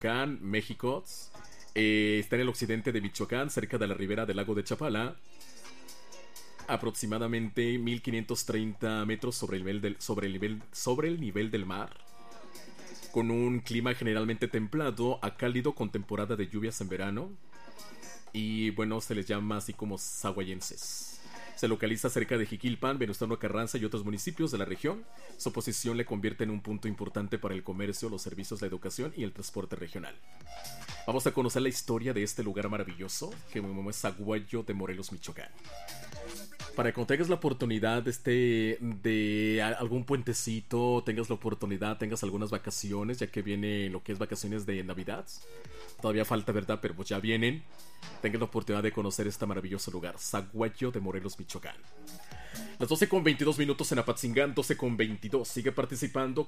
Michoacán, México. Está en el occidente de Michoacán, cerca de la ribera del lago de Chapala. Aproximadamente 1530 metros sobre el nivel del mar. Con un clima generalmente templado a cálido con temporada de lluvias en verano. Y bueno, se les llama así como sahuayenses. Se localiza cerca de Jiquilpan, Venustiano Carranza y otros municipios de la región. Su posición le convierte en un punto importante para el comercio, los servicios, la educación y el transporte regional. Vamos a conocer la historia de este lugar maravilloso, que es Sahuayo de Morelos, Michoacán. Para que tengas la oportunidad de algún puentecito, tengas la oportunidad, tengas algunas vacaciones, ya que viene lo que es vacaciones de Navidad. Todavía falta, ¿verdad? Pero pues ya vienen. Tengas la oportunidad de conocer este maravilloso lugar, Sahuayo de Morelos, Michoacán. Las 12:22 en Apatzingán, 12:22. Sigue participando,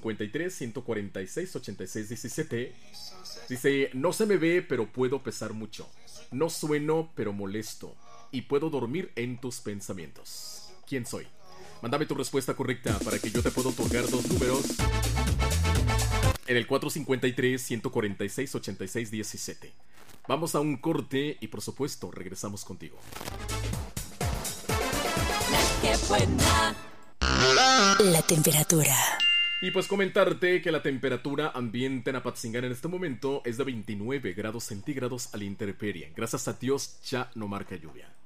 453-146-8617. Dice, no se me ve, pero puedo pesar mucho. No sueno, pero molesto. Y puedo dormir en tus pensamientos. ¿Quién soy? Mándame tu respuesta correcta para que yo te pueda otorgar 2 números. En el 453-146-8617. Vamos a un corte y por supuesto regresamos contigo. ¡Qué buena! La temperatura. Y pues comentarte que la temperatura ambiente en Apatzingán en este momento es de 29 grados centígrados a la intemperie. Gracias a Dios ya no marca lluvia.